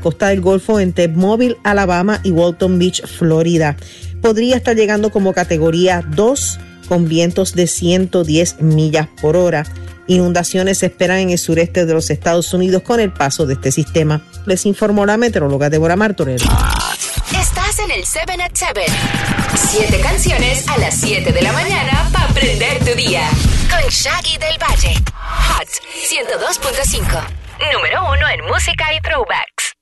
costa del Golfo entre Mobile, Alabama y Walton Beach, Florida. Podría estar llegando como categoría 2 con vientos de 110 millas por hora. Inundaciones se esperan en el sureste de los Estados Unidos con el paso de este sistema. Les informó la meteoróloga Deborah Martorell. Estás en el 7 at 7. 7 canciones a las 7 de la mañana para aprender tu día. Con Shaggy del Valle. Hot 102.5. Número 1 en música y throwbacks.